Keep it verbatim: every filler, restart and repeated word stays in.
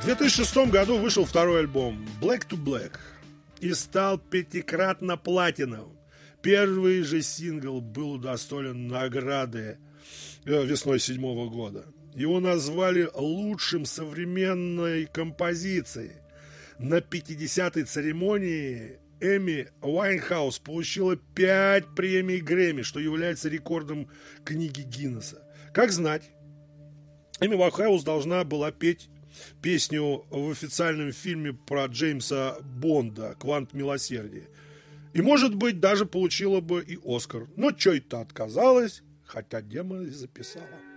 В две тысячи шестом году вышел второй альбом «Black to Black» и стал пятикратно платиновым. Первый же сингл был удостоен награды весной седьмого года. Его назвали лучшим современной композицией. На пятидесятой церемонии Эми Уайнхаус получила пять премий Грэмми, что является рекордом книги Гиннесса. Как знать, Эми Уайнхаус должна была петь песню в официальном фильме про Джеймса Бонда «Квант милосердия». И, может быть, даже получила бы и Оскар. Но чё-то отказалась, хотя демо записала.